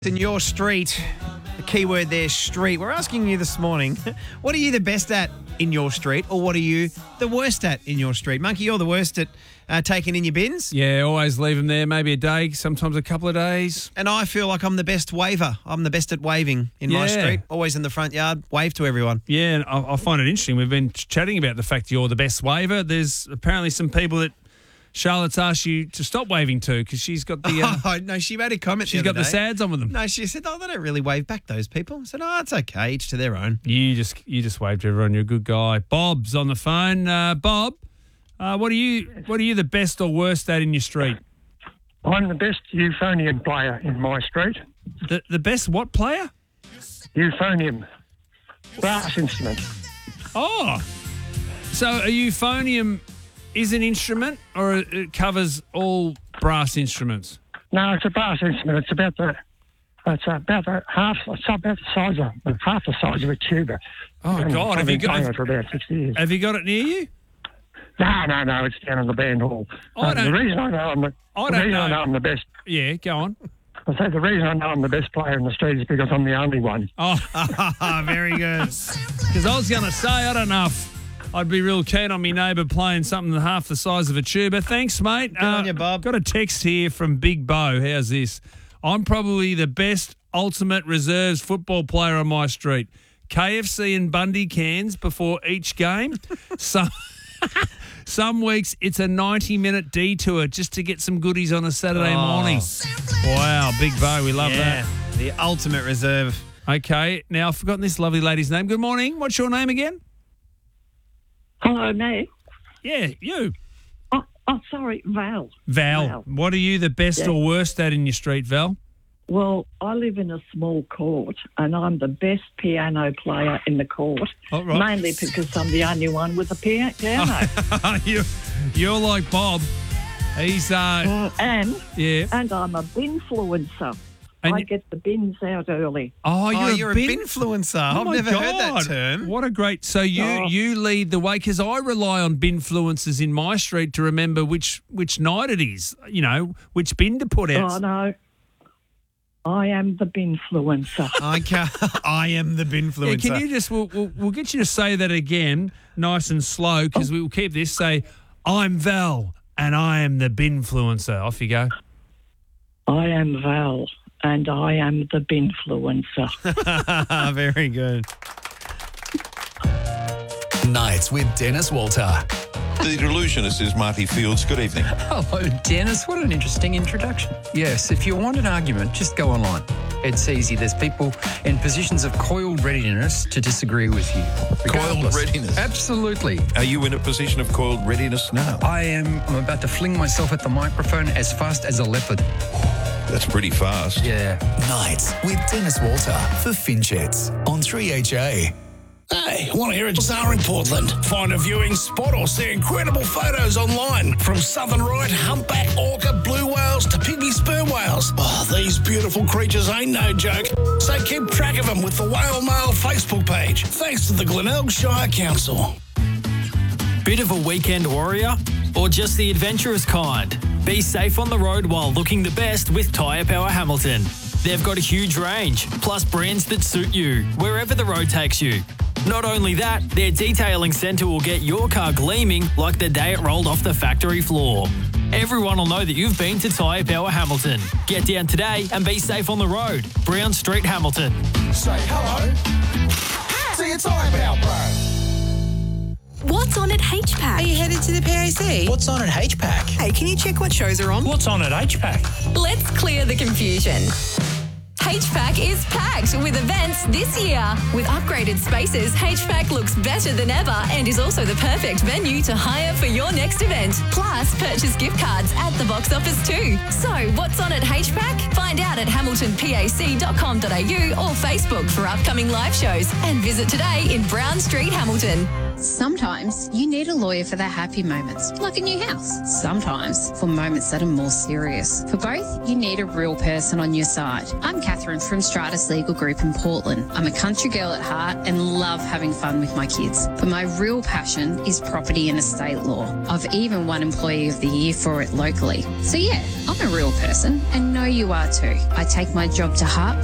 In your street, the key word there, street. We're asking you this morning, what are you the best at in your street, or what are you the worst at in your street? Monkey, you're the worst at taking in your bins. Yeah, always leave them there, maybe a day, sometimes a couple of days. And I feel like I'm the best waver. I'm the best at waving in my street. Always in the front yard, wave to everyone. Yeah, and I find it interesting. We've been chatting about the fact you're the best waver. There's apparently some people that Charlotte's asked you to stop waving to because she's got the... no, she made a comment She's got the sads on with them. No, she said, they don't really wave back, those people. I said, it's okay, each to their own. You just wave to everyone. You're a good guy. Bob's on the phone. Bob, what are you the best or worst at in your street? I'm the best euphonium player in my street. The best what player? Euphonium. Brass instrument. Oh. So a euphonium is an instrument, or it covers all brass instruments? No, it's a brass instrument. It's about the half the size of a tuba. Oh, and God. I've been playing it for about 60 years. Have you got it near you? No. It's down in the band hall. The reason I know I'm the best. Yeah, go on. I say the reason I know I'm the best player in the street is because I'm the only one. Oh, very good. Because I was going to say, I don't know if I'd be real keen on me neighbour playing something half the size of a tuba. Thanks, mate. Good on you, Bob. Got a text here from Big Bo. How's this? I'm probably the best ultimate reserves football player on my street. KFC and Bundy cans before each game. Some weeks it's a 90-minute detour just to get some goodies on a Saturday morning. Wow, Big Bo, we love that. The ultimate reserve. Okay, now I've forgotten this lovely lady's name. Good morning. What's your name again? Hello, me. Yeah, you. Oh, sorry, Val. Val. What are you the best or worst at in your street, Val? Well, I live in a small court and I'm the best piano player in the court, mainly because I'm the only one with a piano. You're like Bob. He's... and I'm a binfluencer. I get the bins out early. Oh, you're a binfluencer. I've never heard that term. What a great... So you lead the way, because I rely on binfluencers in my street to remember which night it is, which bin to put out. Oh, no. I am the binfluencer. I am the binfluencer. Yeah, can you just... We'll get you to say that again, nice and slow, because we will keep this. Say, I'm Val, and I am the binfluencer. Off you go. I am Val. And I am the binfluencer. Very good. Nights with Dennis Walter. The delusionist is Marty Fields. Good evening. Hello, Dennis. What an interesting introduction. Yes, if you want an argument, just go online. It's easy. There's people in positions of coiled readiness to disagree with you. Coiled readiness? Absolutely. Are you in a position of coiled readiness now? I'm about to fling myself at the microphone as fast as a leopard. That's pretty fast. Yeah. Nights with Dennis Walter for Finchets on 3HA. Hey, want to hear a bazaar in Portland? Find a viewing spot or see incredible photos online from southern right, humpback, orca, blue whales to pygmy sperm whales. Oh, these beautiful creatures ain't no joke. So keep track of them with the Whale Mail Facebook page. Thanks to the Glenelg Shire Council. Bit of a weekend warrior? Or just the adventurous kind? Be safe on the road while looking the best with Tyre Power Hamilton. They've got a huge range, plus brands that suit you, wherever the road takes you. Not only that, their detailing centre will get your car gleaming like the day it rolled off the factory floor. Everyone will know that you've been to Tyre Power Hamilton. Get down today and be safe on the road. Brown Street, Hamilton. Say hello to your Tyre Power Pro. What's on at HPAC? Are you headed to the PAC? What's on at HPAC? Hey, can you check what shows are on? What's on at HPAC? Let's clear the confusion. HPAC is packed with events this year. With upgraded spaces, HPAC looks better than ever and is also the perfect venue to hire for your next event. Plus, purchase gift cards at the box office too. So, what's on at HPAC? Find out at hamiltonpac.com.au or Facebook for upcoming live shows and visit today in Brown Street, Hamilton. Sometimes you need a lawyer for the happy moments, like a new house. Sometimes for moments that are more serious. For both, you need a real person on your side. I'm Catherine from Stratus Legal Group in Portland. I'm a country girl at heart and love having fun with my kids. But my real passion is property and estate law. I've even won Employee of the Year for it locally. So yeah, I'm a real person and know you are too. I take my job to heart